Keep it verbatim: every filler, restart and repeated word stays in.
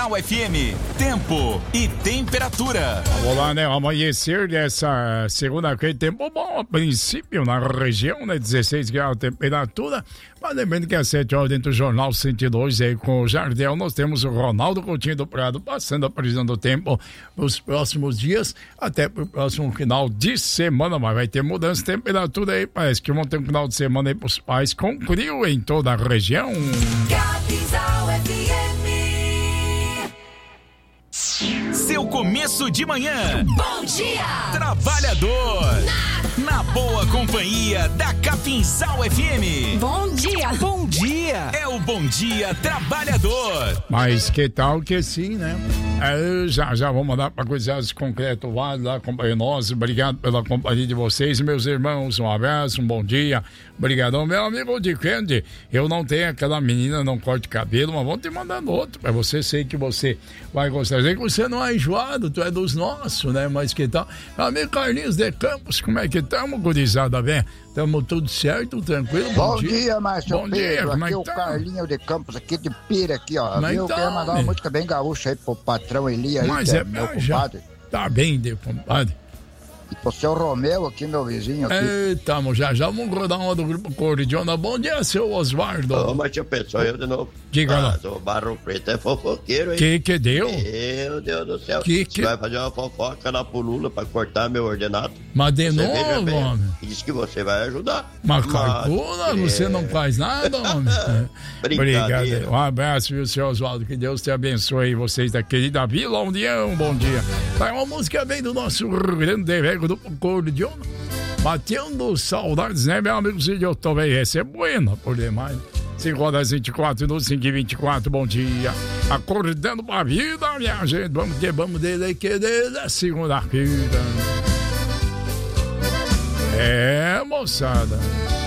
Capinzal F M, tempo e temperatura. Vamos lá, né? Amanhecer dessa segunda-feira, tempo bom a princípio na região, né? dezesseis graus de temperatura. Mas lembrando que às sete horas dentro do Jornal cento e dois, aí com o Jardel, nós temos o Ronaldo Coutinho do Prado passando a previsão do tempo nos próximos dias, até pro próximo final de semana. Mas vai ter mudança de temperatura aí, parece que vão ter um final de semana aí pros pais com frio em toda a região. Capinzal F M. Seu começo de manhã. Bom dia! Trabalhador. Na, na boa companhia da Capinzal F M. Bom dia! Bom dia! É o Bom Dia Trabalhador. Mas que tal que sim, né? É, já, já vou mandar para coisas concreto Vale lá, companhia nossa. Obrigado pela companhia de vocês, meus irmãos. Um abraço, um bom dia. Obrigadão, meu amigo de Candy. Eu não tenho aquela menina, não corte cabelo, mas vou te mandando outro para você. Sei que você vai gostar. Sei que você não é enjoado, tu é dos nossos, né? Mas que tal? Meu amigo Carlinhos de Campos, como é que estamos, gurizada, velho? Estamos tudo certo, tranquilo? Bom, bom dia, dia Márcio Bom Pedro. dia, como aqui é o tá? Carlinho de Campos, aqui de Pira, aqui, ó. Mas Eu então, quero mandar uma música bem gaúcha aí pro patrão Eli aí, Mas que é, é meu já compadre. tá bem, de compadre. E pro seu Romeu aqui, meu vizinho aqui. Eita, já já vamos rodar uma do grupo Cordiona. Bom dia, seu Osvaldo. Ô, mas tinha pessoa eu de novo. Diga lá. Ah, o Barro Preto é fofoqueiro, hein? Que que deu? Meu Deus do céu. Que Você que... vai fazer uma fofoca lá pro Lula pra cortar meu ordenado. Mas de você novo, homem. E disse que você vai ajudar. Mas Mas, calcula, é... você não faz nada, homem. Obrigado. Um abraço, viu, seu Osvaldo. Que Deus te abençoe, vocês da querida Vila União. Bom dia. Tá uma música bem do nosso grande velho do Cordiona. Batendo saudades, né, meu amigo? Se eu tô bem, essa é buena, por demais. cinco horas e vinte e quatro, no cinco e vinte e quatro, bom dia. Acordando pra vida, minha gente. Vamos que vamos dele, que dele é segunda-feira. É, moçada.